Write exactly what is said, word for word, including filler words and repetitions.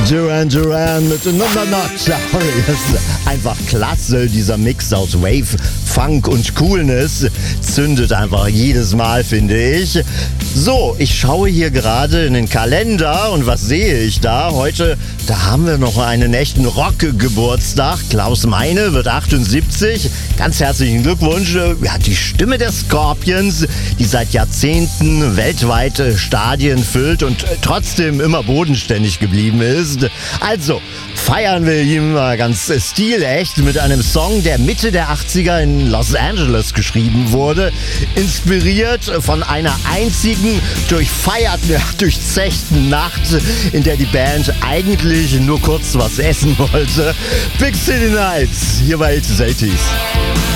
Duran Duran mit No No No Sorry. Das ist einfach klasse, dieser Mix aus Wave, Funk und Coolness. Zündet einfach jedes Mal, finde ich. So, ich schaue hier gerade in den Kalender und was sehe ich da? Heute, da haben wir noch einen echten Rock-Geburtstag. Klaus Meine wird achtundsiebzig. Ganz herzlichen Glückwunsch. Ja, die Stimme der Scorpions, die seit Jahrzehnten weltweit Stadien füllt und trotzdem immer bodenständig geblieben ist. Also feiern wir ihn mal ganz stilecht mit einem Song, der Mitte der achtziger in Los Angeles geschrieben wurde. Inspiriert von einer einzigen durchfeierten, ja, durchzechten Nacht, in der die Band eigentlich nur kurz was essen wollte. Big City Nights, hier bei It's eighties.